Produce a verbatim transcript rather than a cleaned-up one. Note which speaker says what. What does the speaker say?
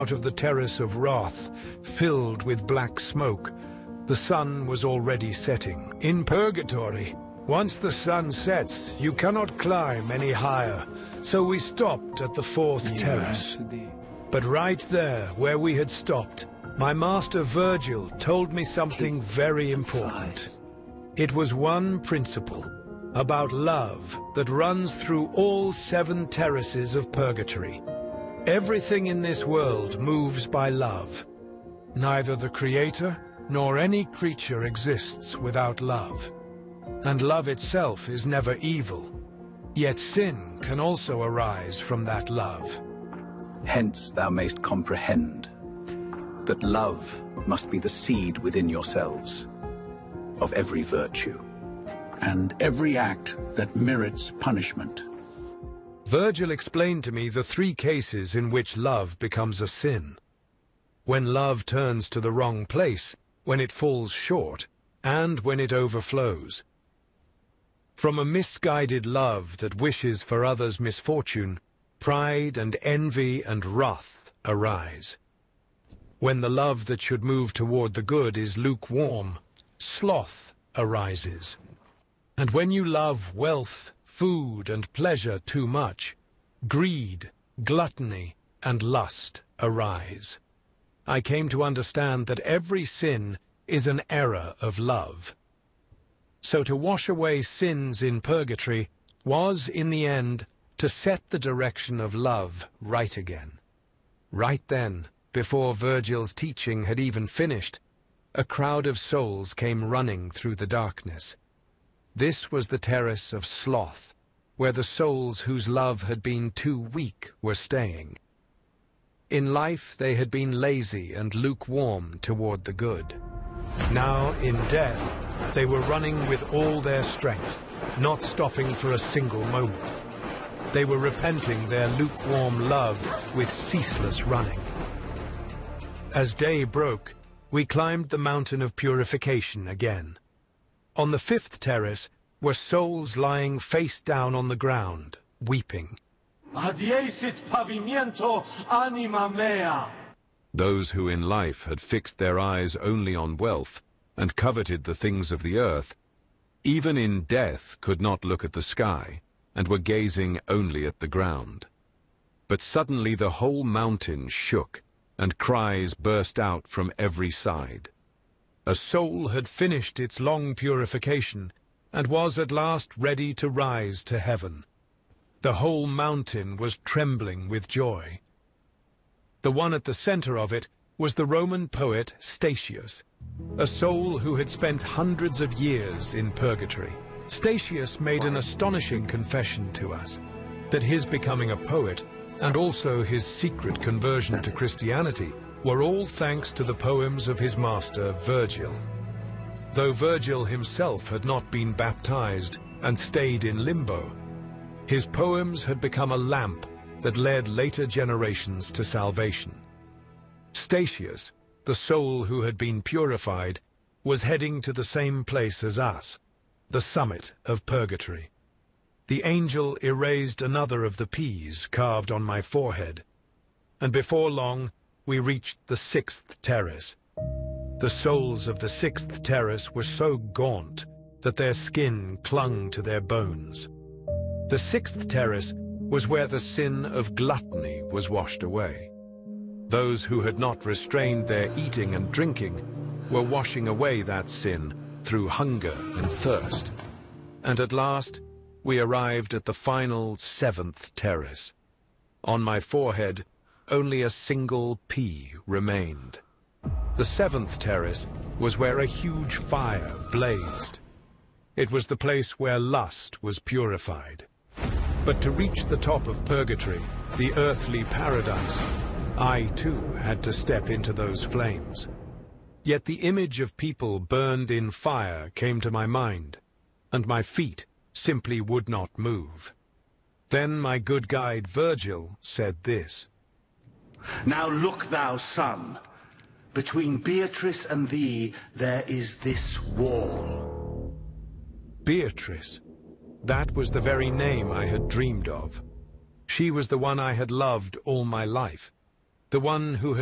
Speaker 1: out of the terrace of wrath, filled with black smoke. The sun was already setting. In purgatory, once the sun sets, you cannot climb any higher, so we stopped at the fourth terrace. But right there, where we had stopped, my master Virgil told me something very important. It was one principle about love that runs through all seven terraces of purgatory. Everything in this world moves by love. Neither the Creator nor any creature exists without love. And love itself is never evil. Yet sin can also arise from that love.
Speaker 2: Hence thou mayst comprehend that love must be the seed within yourselves of every virtue
Speaker 3: and every act that merits punishment.
Speaker 1: Virgil explained to me the three cases in which love becomes a sin. When love turns to the wrong place, when it falls short, and when it overflows. From a misguided love that wishes for others' misfortune, pride and envy and wrath arise. When the love that should move toward the good is lukewarm, sloth arises. And when you love wealth, food and pleasure too much, greed, gluttony and lust arise. I came to understand that every sin is an error of love. So to wash away sins in purgatory was, in the end, to set the direction of love right again. Right then, before Virgil's teaching had even finished, a crowd of souls came running through the darkness. This was the terrace of sloth, where the souls whose love had been too weak were staying. In life they had been lazy and lukewarm toward the good. Now, in death, they were running with all their strength, not stopping for a single moment. They were repenting their lukewarm love with ceaseless running. As day broke, we climbed the mountain of purification again. On the fifth terrace were souls lying face down on the ground, weeping.
Speaker 4: Adiesit pavimento anima mea.
Speaker 5: Those who in life had fixed their eyes only on wealth and coveted the things of the earth, even in death could not look at the sky and were gazing only at the ground. But suddenly the whole mountain shook and cries burst out from every side. A soul had finished its long purification and was at last ready to rise to heaven. The whole mountain was trembling with joy. The one at the center of it was the Roman poet Statius, a soul who had spent hundreds of years in purgatory. Statius made an astonishing confession to us, that his becoming a poet and also his secret conversion to Christianity were all thanks to the poems of his master Virgil. Though Virgil himself had not been baptized and stayed in limbo, his poems had become a lamp that led later generations to salvation. Statius, the soul who had been purified, was heading to the same place as us, the summit of purgatory. The angel erased another of the P's carved on my forehead, and before long we reached the sixth terrace. The souls of the sixth terrace were so gaunt that their skin clung to their bones. The sixth terrace was where the sin of gluttony was washed away. Those who had not restrained their eating and drinking were washing away that sin through hunger and thirst. And at last, we arrived at the final seventh terrace. On my forehead, only a single P remained. The seventh terrace was where a huge fire blazed. It was the place where lust was purified. But to reach the top of purgatory, the earthly paradise, I too had to step into those flames. Yet the image of people burned in fire came to my mind, and my feet simply would not move. Then my good guide Virgil said this.
Speaker 4: Now look, thou sun, between Beatrice and thee there is this wall.
Speaker 1: Beatrice. That was the very name I had dreamed of. She was the one I had loved all my life. the one who